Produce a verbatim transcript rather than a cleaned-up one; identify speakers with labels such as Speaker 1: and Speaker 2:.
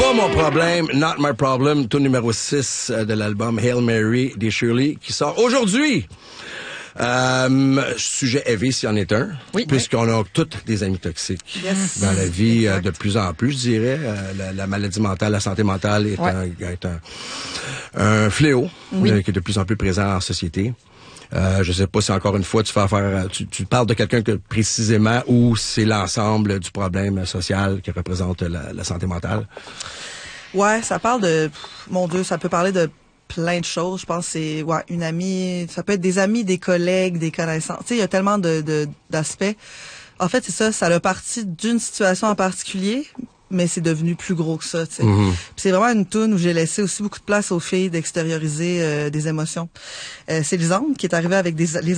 Speaker 1: Pas mon problème, Not My Problem, tout numéro six de l'album Hail Mary des Shirley, qui sort aujourd'hui. Euh, sujet heavy, s'il y en est un,
Speaker 2: oui,
Speaker 1: puisqu'on
Speaker 2: oui.
Speaker 1: a toutes des amis toxiques
Speaker 2: yes.
Speaker 1: dans la vie euh,
Speaker 2: exact.
Speaker 1: de plus en plus, je dirais. Euh, la, la maladie mentale, la santé mentale est,
Speaker 2: ouais.
Speaker 1: un, est un, un fléau
Speaker 2: oui.
Speaker 1: euh, qui est de plus en plus présent en société. Euh, je sais pas si encore une fois tu fais affaire, tu, tu parles de quelqu'un que précisément ou c'est l'ensemble du problème social qui représente la, la santé mentale.
Speaker 3: Ouais, ça parle de, mon Dieu, ça peut parler de plein de choses. Je pense que c'est ouais une amie, ça peut être des amis, des collègues, des connaissances. Tu sais, il y a tellement de, de d'aspects. En fait, c'est ça, ça a parti d'une situation en particulier, mais c'est devenu plus gros que ça, tu sais. Mm-hmm. C'est vraiment une toune où j'ai laissé aussi beaucoup de place aux filles d'extérioriser euh, des émotions. Euh, c'est Lisande qui est arrivée avec des les